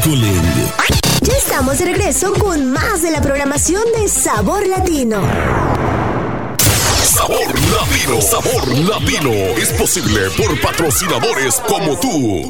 Ya estamos de regreso con más de la programación de Sabor Latino. Sabor Latino, Sabor Latino es posible por patrocinadores como tú.